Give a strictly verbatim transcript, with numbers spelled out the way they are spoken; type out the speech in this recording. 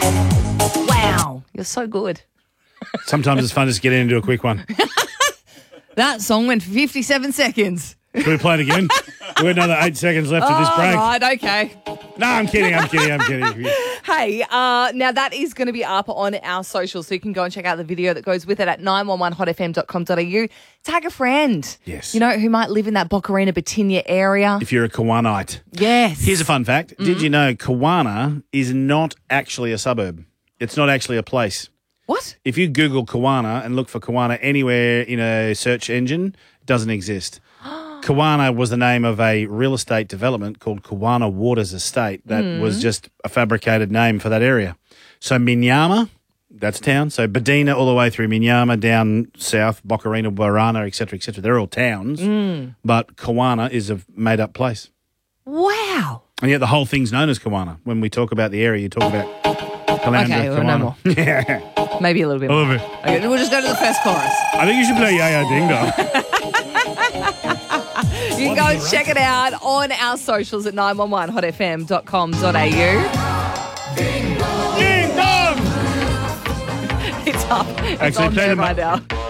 Wow, you're so good. Sometimes it's fun just getting into a quick one. That song went for fifty-seven seconds. Should we play it again? We've got another eight seconds left of this Oh, break. right, okay. No, I'm kidding, I'm kidding, I'm kidding. Hey, uh, now that is going to be up on our socials, so you can go and check out the video that goes with it at nine one one hot f m dot com dot a u. Tag a friend. Yes. You know, who might live in that Bocarina, Batinia area. If you're a Kawanite. Yes. Here's a fun fact. Mm-hmm. Did you know Kawana is not actually a suburb? It's not actually a place. What? If you Google Kawana and look for Kawana anywhere in a search engine, it doesn't exist. Kawana was the name of a real estate development called Kawana Waters Estate that mm. was just a fabricated name for that area. So Minyama, that's town. So Badina all the way through Minyama, down south, Bocarina, Warana, et cetera, et cetera. They're all towns, mm. but Kawana is a made-up place. Wow. And yet the whole thing's known as Kawana. When we talk about the area, you talk about Kalandra, okay, well, Kawana. no more. Yeah. Maybe a little bit a more. little bit. Okay, we'll just go to the first chorus. I think you should play Yaya Ding Dong. You can go and check it out on our socials at nine one one hot f m dot com dot a u. Ding dong! It's up. It's Actually, on play there the right ma- now.